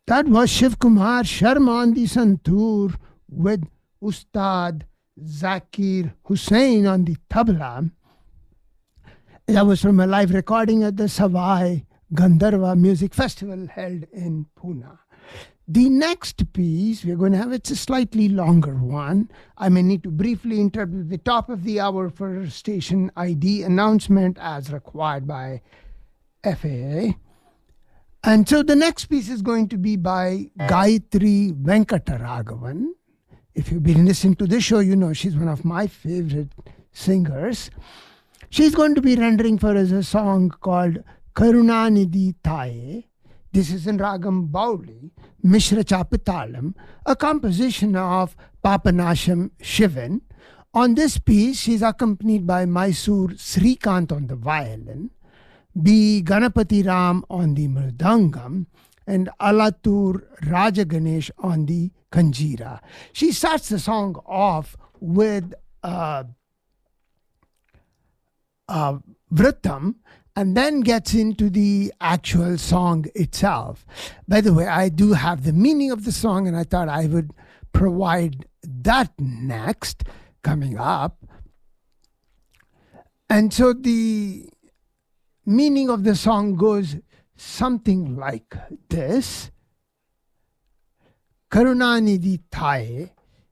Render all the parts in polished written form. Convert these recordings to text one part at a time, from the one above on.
That was Shiv Kumar Sharma on the santoor with Ustad Zakir Hussain on the tabla. That was from a live recording at the Savai Gandharva Music Festival held in Pune. The next piece we're going to have, it's a slightly longer one. I may need to briefly interrupt at the top of the hour for station ID announcement as required by FAA. And so the next piece is going to be by Gayatri Venkataraghavan. If you've been listening to this show, you know she's one of my favorite singers. She's going to be rendering for us a song called Karunanidhi Thaye. This is in Ragam Bauli, Mishra Chapitalam, a composition of Papanasham Shivan. On this piece, she's accompanied by Mysore Srikant on the violin, B. Ganapati Ram on the mridangam, and Alatur Rajaganesh on the kanjira. She starts the song off with Vritam, and then gets into the actual song itself. By the way, I do have the meaning of the song, and I thought I would provide that next, coming up. And so the meaning of the song goes something like this. Karunanidhi Thaye,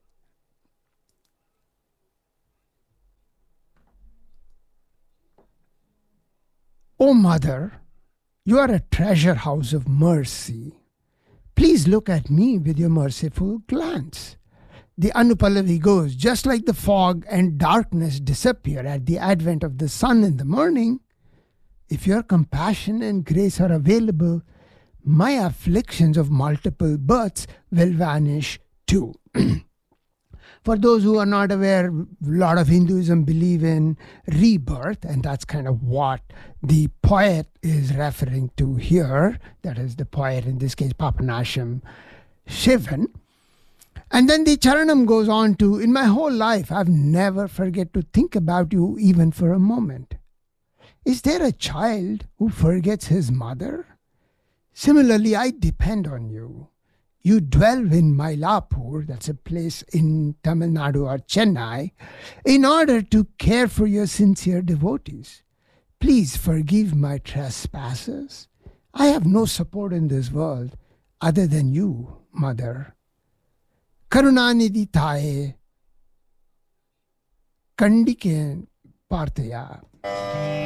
O Mother, you are a treasure house of mercy. Please look at me with your merciful glance. The Anupallavi goes, just like the fog and darkness disappear at the advent of the sun in the morning, if your compassion and grace are available, my afflictions of multiple births will vanish too. For those who are not aware, a lot of Hinduism believe in rebirth, and that's kind of what the poet is referring to here. That is the poet, in this case, Papanasham Shivan. And then the Charanam goes on to, in my whole life, I've never forget to think about you even for a moment. Is there a child who forgets his mother? Similarly, I depend on you. You dwell in Mylapore, that's a place in Tamil Nadu or Chennai, in order to care for your sincere devotees. Please forgive my trespasses. I have no support in this world other than you, Mother. Karunanidhi Thaye, Kandiken Partaya.